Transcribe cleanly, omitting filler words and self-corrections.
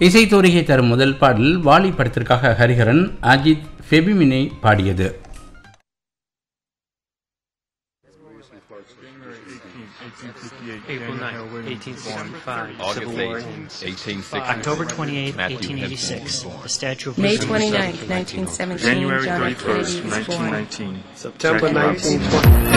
இசைத்தோரிகை தரும் முதல் பாடல் வாலி படத்திற்காக ஹரிஹரன், அஜித், ஃபெபிமினை பாடியது. April 9, 1865, August 8, 1860. October 28, 1886, the Statue of May Liberty. 29, 1917, January John F. Kennedy 31st, was born. 1919. September 1920.